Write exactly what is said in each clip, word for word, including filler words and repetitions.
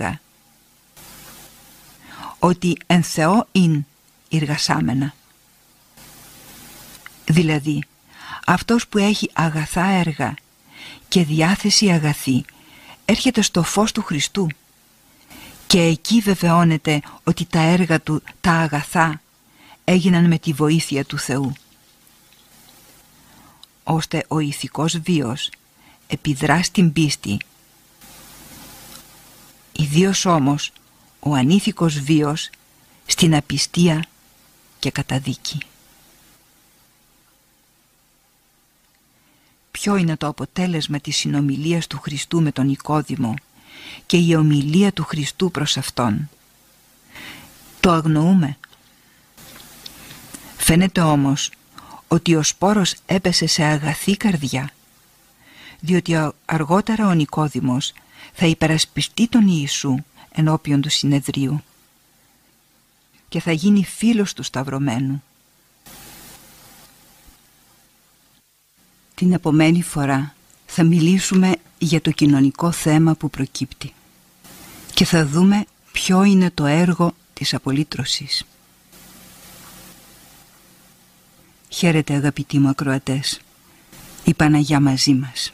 έργα, ότι εν Θεώ ειν εργασάμενα. Δηλαδή, αυτός που έχει αγαθά έργα και διάθεση αγαθή έρχεται στο φως του Χριστού και εκεί βεβαιώνεται ότι τα έργα του, τα αγαθά, έγιναν με τη βοήθεια του Θεού, ώστε ο ηθικός βίος επιδρά στην πίστη, ιδίως όμως ο ανήθικος βίος στην απιστία και καταδίκη. Ποιο είναι το αποτέλεσμα της συνομιλίας του Χριστού με τον Νικόδημο και η ομιλία του Χριστού προς αυτόν? Το αγνοούμε. Φαίνεται όμως ότι ο σπόρος έπεσε σε αγαθή καρδιά, διότι αργότερα ο Νικόδημος θα υπερασπιστεί τον Ιησού ενώπιον του συνεδρίου και θα γίνει φίλος του σταυρωμένου. Την επομένη φορά θα μιλήσουμε για το κοινωνικό θέμα που προκύπτει και θα δούμε ποιο είναι το έργο της απολύτρωσης. Χαίρετε αγαπητοί μου ακροατές, η Παναγιά μαζί μας.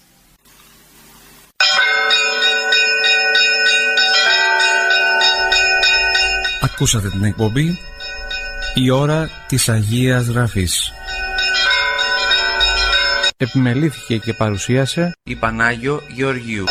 Ακούσατε την εκπομπή «Η ώρα της Αγίας Γραφής». Επιμελήθηκε και παρουσίασε η Πανάγιο Γεωργίου.